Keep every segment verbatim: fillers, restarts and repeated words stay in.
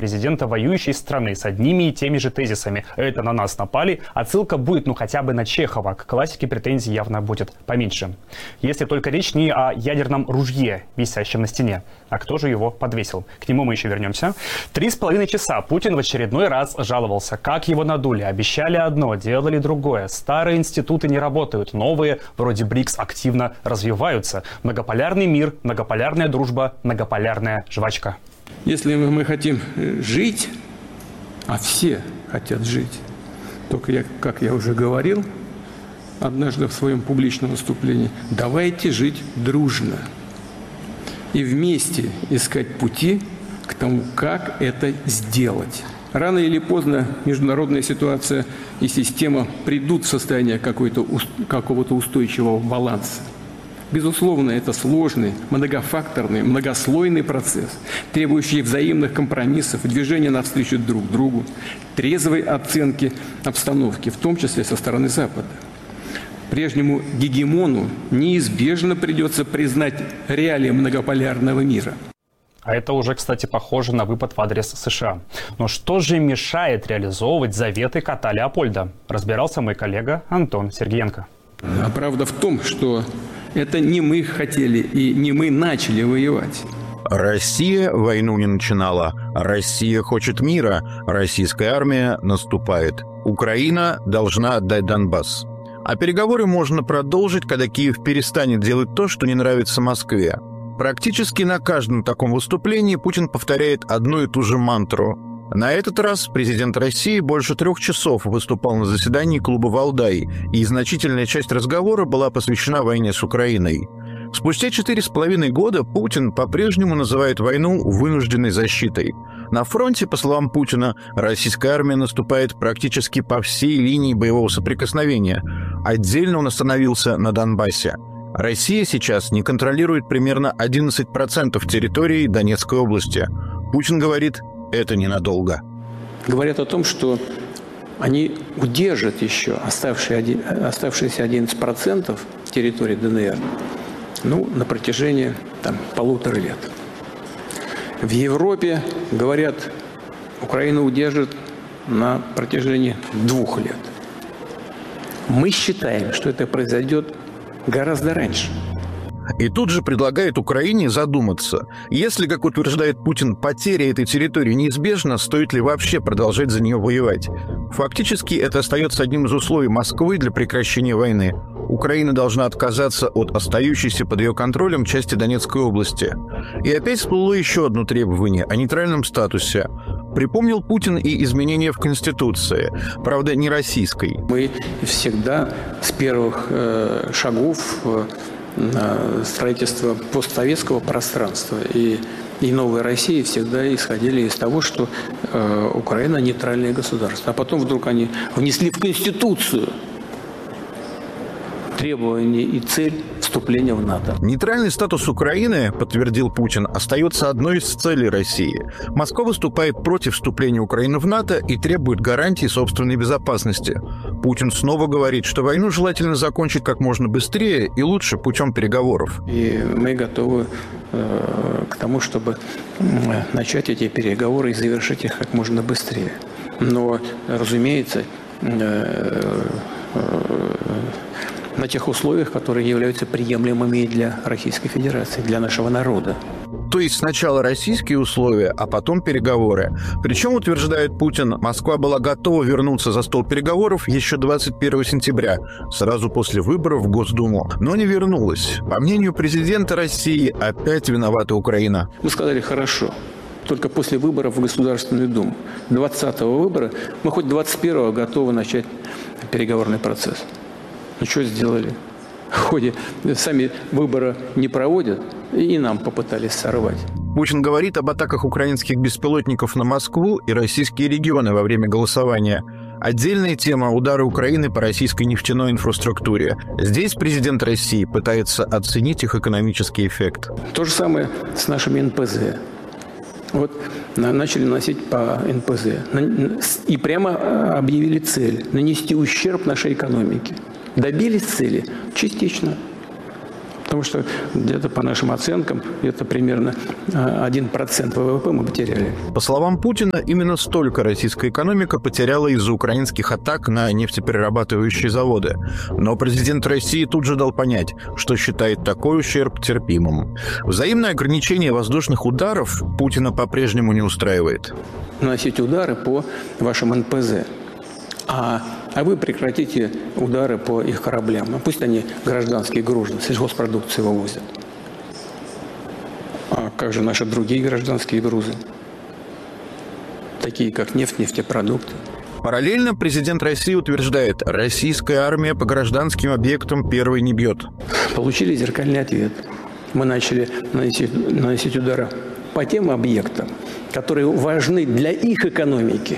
президента воюющей страны с одними и теми же тезисами. Это на нас напали. Отсылка будет, ну, хотя бы на Чехова. К классике претензий явно будет поменьше. Если только речь не о ядерном ружье, висящем на стене. А кто же его подвесил? К нему мы еще вернемся. Три с половиной часа Путин в очередной раз жаловался, как его надули. Обещали одно, делали другое. Старые институты не работают, новые, вроде БРИКС, активно развиваются. Многополярный мир, многополярная дружба, многополярная жвачка. Если мы хотим жить, а все хотят жить, только я, как я уже говорил однажды в своем публичном выступлении, давайте жить дружно и вместе искать пути к тому, как это сделать. Рано или поздно международная ситуация и система придут в состояние какой-то, какого-то устойчивого баланса. Безусловно, это сложный, многофакторный, многослойный процесс, требующий взаимных компромиссов, движения навстречу друг другу, трезвой оценки обстановки, в том числе со стороны Запада. Прежнему гегемону неизбежно придется признать реалии многополярного мира. А это уже, кстати, похоже на выпад в адрес США. Но что же мешает реализовывать заветы кота Леопольда? Разбирался мой коллега Антон Сергеенко. А правда в том, что это не мы хотели и не мы начали воевать. Россия войну не начинала. Россия хочет мира. Российская армия наступает. Украина должна отдать Донбасс. А переговоры можно продолжить, когда Киев перестанет делать то, что не нравится Москве. Практически на каждом таком выступлении Путин повторяет одну и ту же мантру. На этот раз президент России больше трех часов выступал на заседании клуба «Валдай», и значительная часть разговора была посвящена войне с Украиной. Спустя четыре с половиной года Путин по-прежнему называет войну вынужденной защитой. На фронте, по словам Путина, российская армия наступает практически по всей линии боевого соприкосновения. Отдельно он остановился на Донбассе. Россия сейчас не контролирует примерно одиннадцать процентов территории Донецкой области. Путин говорит, это ненадолго. Говорят о том, что они удержат еще оставшиеся одиннадцать процентов территории ДНР, ну, на протяжении там, полутора лет. В Европе, говорят, Украина удержит на протяжении двух лет. Мы считаем, что это произойдет гораздо раньше. И тут же предлагает Украине задуматься. Если, как утверждает Путин, потеря этой территории неизбежна, стоит ли вообще продолжать за нее воевать? Фактически это остается одним из условий Москвы для прекращения войны. Украина должна отказаться от остающейся под ее контролем части Донецкой области. И опять всплыло еще одно требование о нейтральном статусе. Припомнил Путин и изменения в Конституции, правда, не российской. Мы всегда с первых э, шагов э, строительства постсоветского пространства и, и новой России всегда исходили из того, что э, Украина нейтральное государство. А потом вдруг они внесли в Конституцию требования и цель вступления в НАТО. Нейтральный статус Украины, подтвердил Путин, остается одной из целей России. Москва выступает против вступления Украины в НАТО и требует гарантий собственной безопасности. Путин снова говорит, что войну желательно закончить как можно быстрее и лучше путем переговоров. И мы готовы э, к тому, чтобы начать эти переговоры и завершить их как можно быстрее. Но, разумеется, э, э, на тех условиях, которые являются приемлемыми для Российской Федерации, для нашего народа. То есть сначала российские условия, а потом переговоры. Причем, утверждает Путин, Москва была готова вернуться за стол переговоров еще двадцать первого сентября, сразу после выборов в Госдуму, но не вернулась. По мнению президента России, опять виновата Украина. Мы сказали, хорошо, только после выборов в Государственную Думу. двадцатого выбора мы хоть двадцать первого готовы начать переговорный процесс. Ну, что сделали? В ходе сами выборы не проводят, и нам попытались сорвать. Путин говорит об атаках украинских беспилотников на Москву и российские регионы во время голосования. Отдельная тема – удары Украины по российской нефтяной инфраструктуре. Здесь президент России пытается оценить их экономический эффект. То же самое с нашими эн пэ зэ. Вот начали носить по эн пэ зэ. И прямо объявили цель – нанести ущерб нашей экономике. Добились цели? Частично. Потому что где-то по нашим оценкам, это примерно один процент ВВП мы потеряли. По словам Путина, именно столько российская экономика потеряла из-за украинских атак на нефтеперерабатывающие заводы. Но президент России тут же дал понять, что считает такой ущерб терпимым. Взаимное ограничение воздушных ударов Путина по-прежнему не устраивает. Наносить удары по вашим эн пэ зэ. А, а вы прекратите удары по их кораблям. Пусть они гражданские грузы, сельхозпродукцию вывозят. А как же наши другие гражданские грузы? Такие как нефть, нефтепродукты. Параллельно президент России утверждает, российская армия по гражданским объектам первой не бьет. Получили зеркальный ответ. Мы начали наносить, наносить удары по тем объектам, которые важны для их экономики.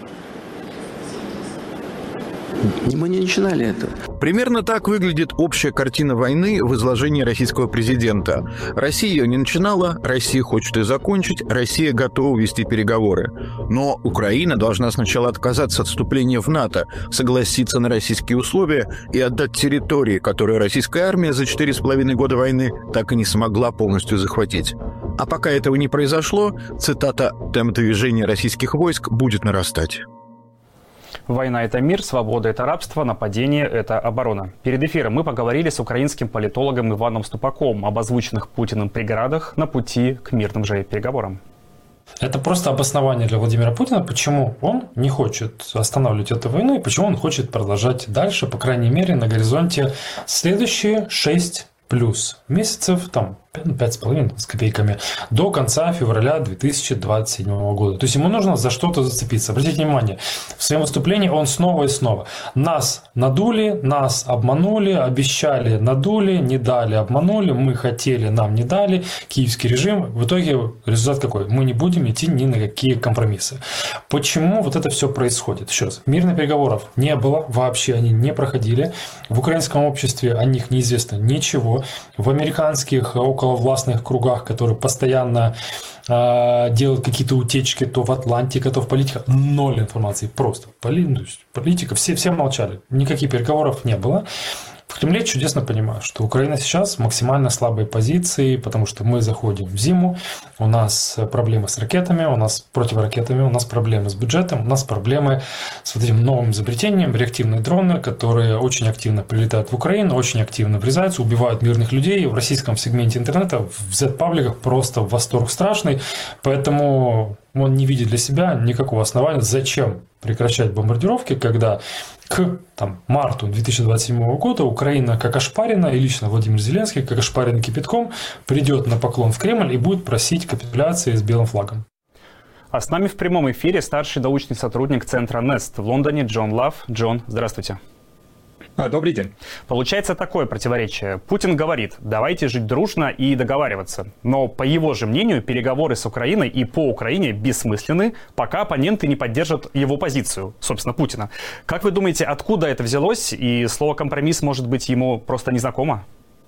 Мы не начинали этого. Примерно так выглядит общая картина войны в изложении российского президента. Россия ее не начинала, Россия хочет ее закончить, Россия готова вести переговоры. Но Украина должна сначала отказаться от вступления в НАТО, согласиться на российские условия и отдать территории, которые российская армия за четыре с половиной года войны так и не смогла полностью захватить. А пока этого не произошло, цитата, «темп движения российских войск будет нарастать». Война – это мир, свобода – это рабство, нападение – это оборона. Перед эфиром мы поговорили с украинским политологом Иваном Ступаком об озвученных Путиным преградах на пути к мирным же переговорам. Это просто обоснование для Владимира Путина, почему он не хочет останавливать эту войну и почему он хочет продолжать дальше, по крайней мере, на горизонте следующие шесть плюс месяцев, там, пять с половиной с копейками, до конца февраля две тысячи двадцать седьмого года. То есть ему нужно за что-то зацепиться. Обратите внимание, в своем выступлении он снова и снова. Нас надули, нас обманули, обещали, надули, не дали, обманули, мы хотели, нам не дали, киевский режим. В итоге результат какой? Мы не будем идти ни на какие компромиссы. Почему вот это все происходит? Еще раз, мирных переговоров не было, вообще они не проходили. В украинском обществе о них неизвестно ничего. В американских околовластных кругах, которые постоянно э, делают какие-то утечки то в Атлантике, то в политике, ноль информации, просто политика, все, все молчали, никаких переговоров не было. В Кремле чудесно понимаю, что Украина сейчас в максимально слабой позиции, потому что мы заходим в зиму, у нас проблемы с ракетами, у нас противоракетами, у нас проблемы с бюджетом, у нас проблемы с вот этим новым изобретением, реактивные дроны, которые очень активно прилетают в Украину, очень активно врезаются, убивают мирных людей. В российском сегменте интернета, в зет-пабликах просто восторг страшный, поэтому он не видит для себя никакого основания, зачем прекращать бомбардировки, когда к там, марту две тысячи двадцать седьмого года Украина, как ошпарена, и лично Владимир Зеленский, как ошпаренный кипятком, придет на поклон в Кремль и будет просить капитуляции с белым флагом. А с нами в прямом эфире старший научный сотрудник центра нест в Лондоне Джон Лав. Джон, здравствуйте. Добрый день. Получается такое противоречие. Путин говорит, давайте жить дружно и договариваться. Но, по его же мнению, переговоры с Украиной и по Украине бессмысленны, пока оппоненты не поддержат его позицию, собственно, Путина. Как вы думаете, откуда это взялось? И слово «компромисс», может быть, ему просто незнакомо?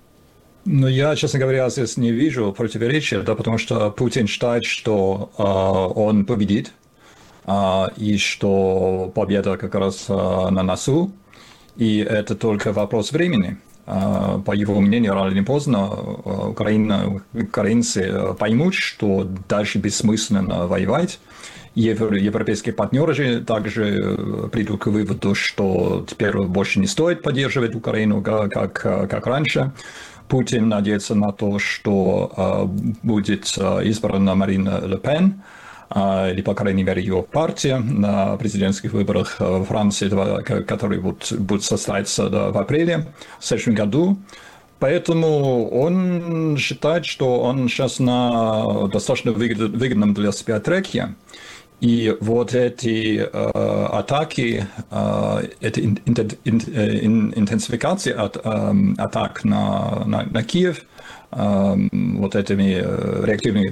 Ну, я, честно говоря, здесь не вижу противоречия, да, потому что Путин считает, что э, он победит, э, и что победа как раз э, на носу. И это только вопрос времени. По его мнению, рано или поздно Украина, украинцы поймут, что дальше бессмысленно воевать. Европейские партнеры же также придут к выводу, что теперь больше не стоит поддерживать Украину, как, как раньше. Путин надеется на то, что будет избрана Марина Ле Пен, или, по крайней мере, ее партия на президентских выборах в Франции, которые будут состояться в апреле в следующем году. Поэтому он считает, что он сейчас на достаточно выгодном для себя треке. И вот эти э, атаки, э, эта ин, ин, ин, интенсификация от, э, атак на, на, на Киев, э, вот этими реактивными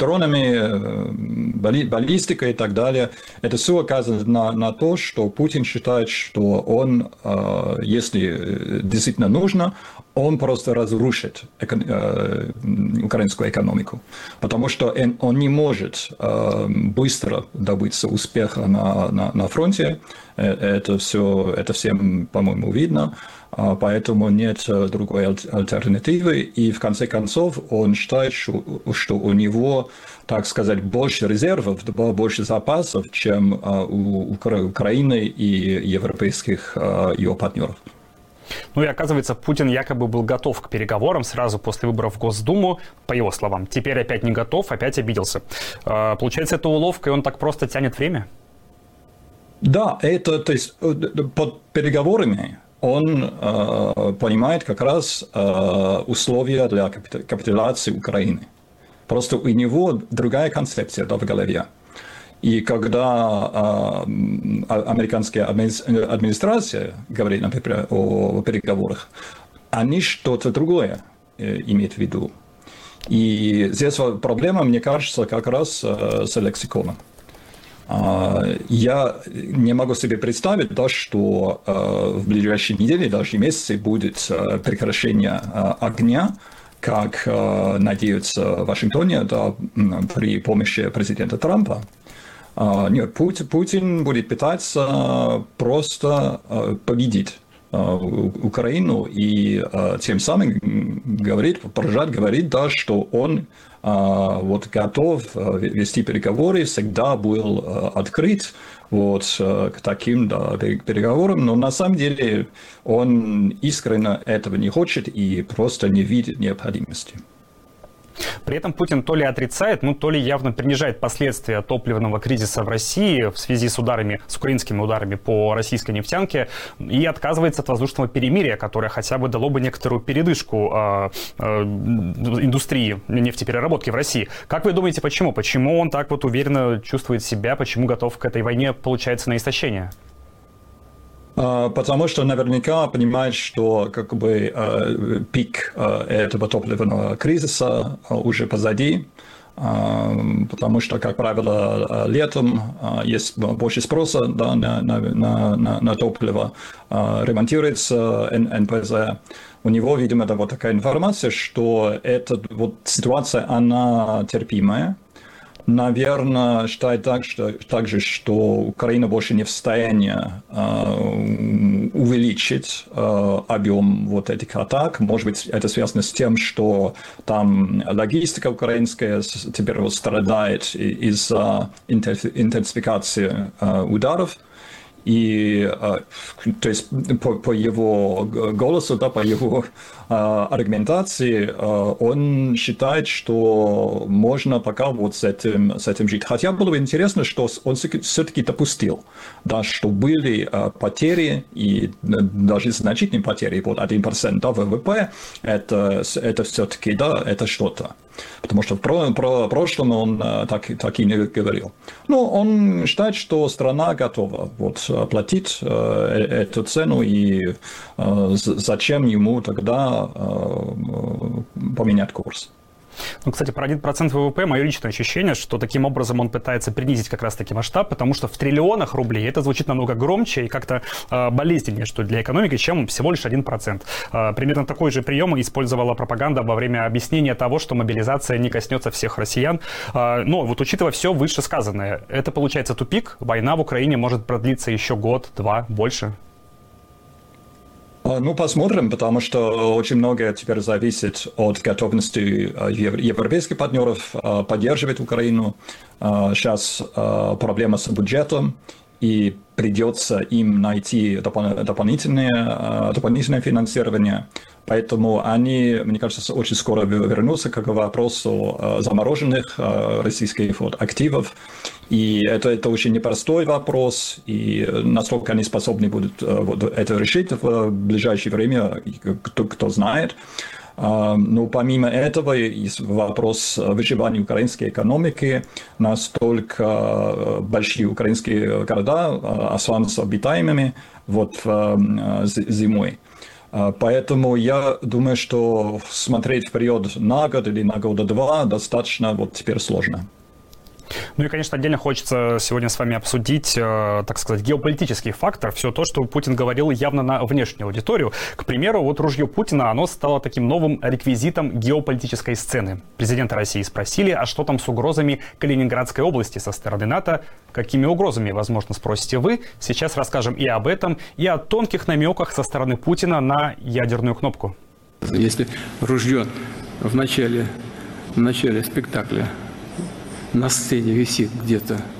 дронами, бали, баллистикой и так далее, это все указывает на, на то, что Путин считает, что он, э, если действительно нужно, он просто разрушит эко, э, украинскую экономику, потому что он, он не может э, быстро добиться успеха на, на, на фронте. Это все, это всем, по-моему, видно. поэтому нет другой альтернативы. И в конце концов он считает, что, что у него, так сказать, больше резервов, больше запасов, чем у Украины и европейских ее партнеров. Ну и оказывается, Путин якобы был готов к переговорам сразу после выборов в Госдуму, по его словам. Теперь опять не готов, опять обиделся. Получается, это уловка, и он так просто тянет время? Да, это, то есть, под переговорами он э, понимает как раз э, условия для капитуляции Украины. Просто у него другая концепция, да, в голове. И когда э, американская администрация говорит, например, о переговорах, они что-то другое э, имеют в виду. И здесь проблема, мне кажется, как раз э, с лексиконом. Uh, я не могу себе представить, да, что uh, в ближайшие недели, даже месяцы будет uh, прекращение uh, огня, как uh, надеются в Вашингтоне, да, при помощи президента Трампа. Uh, нет, Путин, Путин будет пытаться просто uh, победить uh, Украину и uh, тем самым говорит, продолжать говорить, да, что он Uh, вот, готов uh, вести переговоры, всегда был uh, открыт вот, uh, к таким, да, переговорам, но на самом деле он искренне этого не хочет и просто не видит необходимости. При этом Путин то ли отрицает, ну то ли явно принижает последствия топливного кризиса в России в связи с ударами, с украинскими ударами по российской нефтянке и отказывается от воздушного перемирия, которое хотя бы дало бы некоторую передышку э, э, индустрии нефтепереработки в России. Как вы думаете, почему? Почему он так вот уверенно чувствует себя, почему готов к этой войне, получается, на истощение? Потому что наверняка понимает, что как бы э, пик э, этого топливного кризиса уже позади, э, потому что, как правило, летом э, есть больше спроса, да, на, на, на, на топливо, э, ремонтируется эн пэ зэ. У него, видимо, да, вот такая информация, что эта вот ситуация, она терпимая. Наверное, считает так, что, также, что Украина больше не в состоянии э, увеличить э, объем вот этих атак. Может быть, это связано с тем, что там логистика украинская теперь вот страдает из-за интенсификации э, ударов. И, то есть, по, по его голосу, да, по его э, аргументации, э, он считает, что можно пока вот с этим, с этим жить. Хотя было бы интересно, что он все-таки допустил, да, что были э, потери, и даже значительные потери, вот один процент да, вэ вэ пэ, это, это все-таки, да, это что-то. Потому что про, про прошлом он так, так и не говорил. Но он считает, что страна готова вот, платить э, эту цену, и э, зачем ему тогда э, поменять курс. Ну, кстати, про один процент вэ вэ пэ мое личное ощущение, что таким образом он пытается принизить как раз-таки масштаб, потому что в триллионах рублей это звучит намного громче и как-то э, болезненнее, что ли, для экономики, чем всего лишь один процент. Э, примерно такой же прием использовала пропаганда во время объяснения того, что мобилизация не коснется всех россиян. Э, но вот учитывая все вышесказанное, это получается тупик, война в Украине может продлиться еще год, два, больше. Ну, посмотрим, потому что очень многое теперь зависит от готовности европейских партнеров поддерживать Украину. Сейчас проблема с бюджетом, и придется им найти дополнительное, дополнительное финансирование. Поэтому они, мне кажется, очень скоро вернутся к вопросу замороженных российских вот активов. И это, это очень непростой вопрос, и насколько они способны будут вот, это решить в ближайшее время, кто, кто знает. Но помимо этого есть вопрос выживания украинской экономики. Настолько большие украинские города останутся обитаемыми вот зимой. Поэтому я думаю, что смотреть вперед на год или на года два достаточно вот теперь сложно. Ну и, конечно, отдельно хочется сегодня с вами обсудить, э, так сказать, геополитический фактор, все то, что Путин говорил явно на внешнюю аудиторию. К примеру, вот ружье Путина, оно стало таким новым реквизитом геополитической сцены. Президента России спросили, а что там с угрозами Калининградской области со стороны НАТО? Какими угрозами, возможно, спросите вы? Сейчас расскажем и об этом, и о тонких намеках со стороны Путина на ядерную кнопку. Если ружье в начале, в начале спектакля на сцене висит где-то